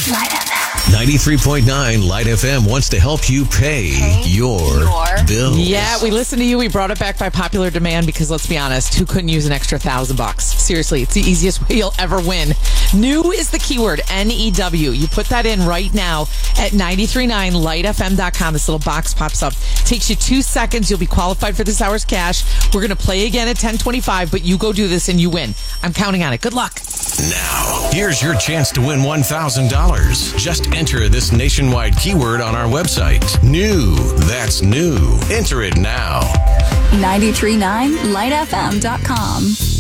Light FM. 93.9 Light FM wants to help you pay your bills. Yeah, we listened to you. We brought it back by popular demand because, let's be honest, who couldn't use an extra $1,000? Seriously, it's the easiest way you'll ever win. New is the keyword, N-E-W. You put that in right now at 939lightfm.com. This little box pops up. Takes you 2 seconds. You'll be qualified for this hour's cash. We're going to play again at 10:25, but you go do this and you win. I'm counting on it. Good luck. Now, here's your chance to win $1,000. Just enter this nationwide keyword on our website. New. That's new. Enter it now. 939lightfm.com.